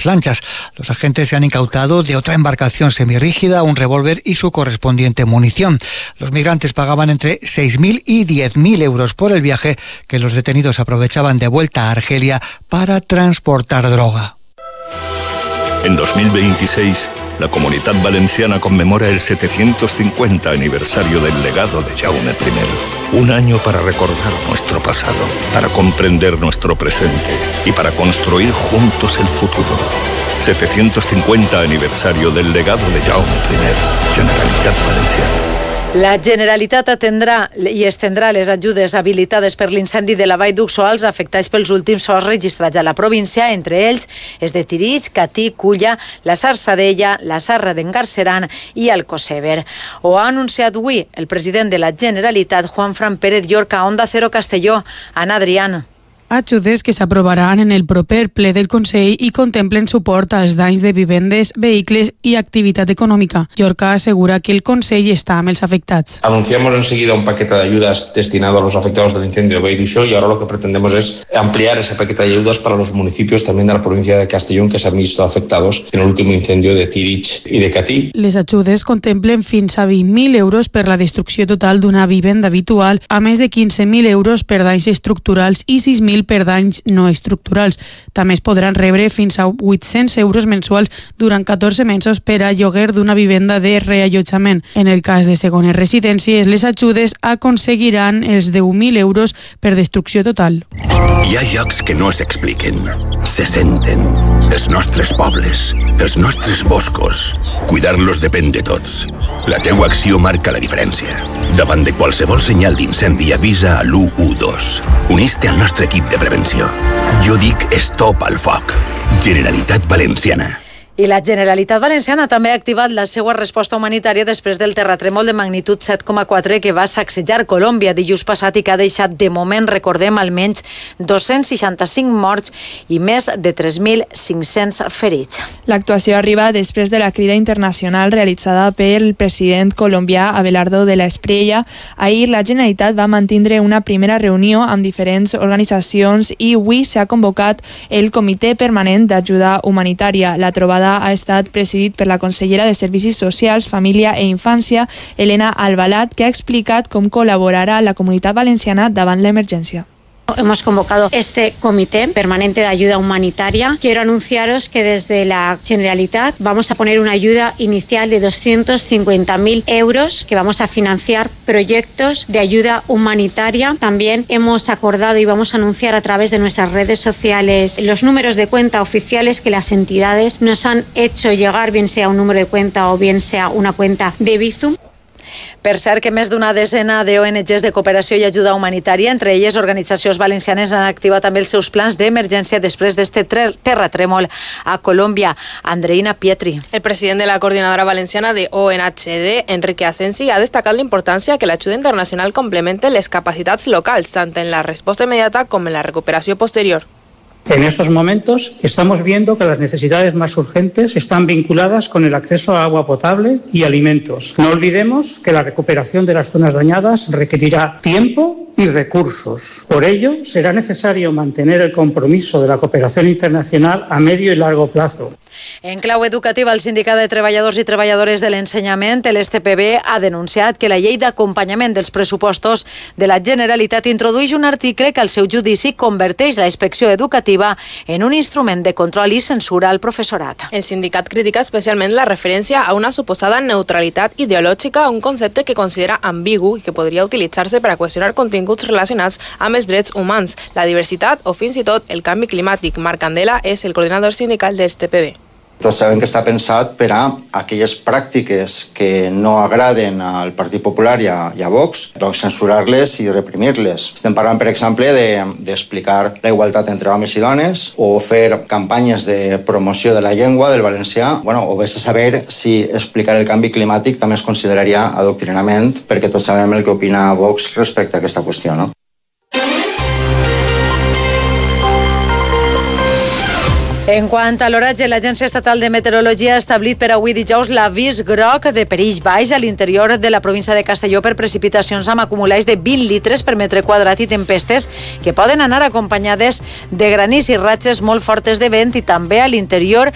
lanchas. Los agentes se han incautado de otra embarcación semirrígida, un revólver y su correspondiente munición. Los migrantes pagaban entre 6.000 y 10.000 euros por el viaje que los detenidos aprovechaban de vuelta a Argelia para transportar droga. En 2026, la Comunitat Valenciana conmemora el 750 aniversario del legado de Jaume I. Un año para recordar nuestro pasado, para comprender nuestro presente y para construir juntos el futuro. 750 aniversario del legado de Jaume I. Generalitat Valenciana. La Generalitat atendrà i estendrà les ajudes habilitades per l'incendi de la Vall d'Uxó als afectats pels últims forts registrats a la província, entre ells els de Tirix, Catí, Culla, la Sarsadella, la Sarra d'en Garceran i Alcoceber. Ho ha anunciat avui el president de la Generalitat, Juanfran Pérez Llorca, a Onda Cero Castelló. Ana Adrián. Ajudes que s'aprovaran en el proper ple del Consell i contemplen suport als danys de vivendes, vehicles y actividad económica. Llorca asegura que el Consell está amb els afectats. Anunciamos enseguida un paquete de ayudas destinado a los afectados del incendio de Vall d'Uxó y ahora lo que pretendemos es ampliar ese paquete de ayudas para los municipios también de la provincia de Castellón que se han visto afectados en el último incendio de Tirix y de Catí. Les ajudes contemplen fins a 20.000 euros per la destrucció total d'una vivenda habitual, a més de 15.000 euros per danys estructurals i 6.000 per danys no estructurals. També es podran rebre fins a 800 euros mensuals durant 14 mesos per a lloguer d'una vivenda de reallotjament. En el cas de segones residències, les ajudes aconseguiran els 10.000 euros per destrucció total. Hi ha llocs que no s'expliquen, se senten. Els nostres pobles, els nostres boscos. Cuidar-los depèn de tots. La teua acció marca la diferència. Davant de qualsevol senyal d'incendi avisa a l'112. Unís-te al nostre equip de prevenció. Jo dic stop al foc. Generalitat Valenciana. I la Generalitat Valenciana també ha activat la seva resposta humanitària després del terratrèmol de magnitud 7,4 que va sacsejar Colòmbia dijous passat i que ha deixat de moment, recordem, almenys 265 morts i més de 3.500 ferits. L'actuació arriba després de la crida internacional realitzada pel president colombià Abelardo de la Espriella. Ahir la Generalitat va mantindre una primera reunió amb diferents organitzacions i avui s'ha convocat el Comitè Permanent d'Ajuda Humanitària. La trobada ha estat presidit per la consellera de Servicis Socials, Família e Infància, Elena Albalat, que ha explicat com col·laborarà la Comunitat Valenciana davant l'emergència. Hemos convocado este comité permanente de ayuda humanitaria. Quiero anunciaros que desde la Generalitat vamos a poner una ayuda inicial de 250.000 euros que vamos a financiar proyectos de ayuda humanitaria. También hemos acordado y vamos a anunciar a través de nuestras redes sociales los números de cuenta oficiales que las entidades nos han hecho llegar, bien sea un número de cuenta o bien sea una cuenta de Bizum. Per cert que més d'una desena de ONGs de cooperació i ajuda humanitària, entre elles organitzacions valencianes, han activat també els seus plans d'emergència després d'este terratrèmol a Colòmbia. Andreina Pietri. El president de la Coordinadora Valenciana de ONHD, Enrique Asensi, ha destacat la importància que l'ajuda internacional complemente les capacitats locals, tant en la resposta immediata com en la recuperació posterior. En estos momentos estamos viendo que las necesidades más urgentes están vinculadas con el acceso a agua potable y alimentos. No olvidemos que la recuperación de las zonas dañadas requerirá tiempo y recursos. Por ello, será necesario mantener el compromiso de la cooperación internacional a medio y largo plazo. En clau educativa, el Sindicat de Treballadors i Treballadores de l'Ensenyament, l'STPB, ha denunciat que la llei d'acompanyament dels pressupostos de la Generalitat introdueix un article que al seu judici converteix la inspecció educativa en un instrument de control i censura al professorat. El sindicat critica especialment la referència a una suposada neutralitat ideològica, un concepte que considera ambigu i que podria utilitzar-se per a qüestionar continguts relacionats amb els drets humans, la diversitat o fins i tot el canvi climàtic. Marc Candela és el coordinador sindical de STPB. Tots sabem que està pensat per a aquelles pràctiques que no agraden al Partit Popular i a Vox, doncs censurar-les i reprimir-les. Estem parlant, per exemple, d'explicar la igualtat entre homes i dones o fer campanyes de promoció de la llengua del valencià, o vés a saber si explicar el canvi climàtic també es consideraria adoctrinament, perquè tots sabem el que opina Vox respecte a aquesta qüestió, no? En quant a l'oratge, l'Agència Estatal de Meteorologia ha establit per avui dijous l'avís groc de perill baix a l'interior de la província de Castelló per precipitacions amb acumulats de 20 litres per metre quadrat i tempestes que poden anar acompanyades de granís i ratxes molt fortes de vent, i també a l'interior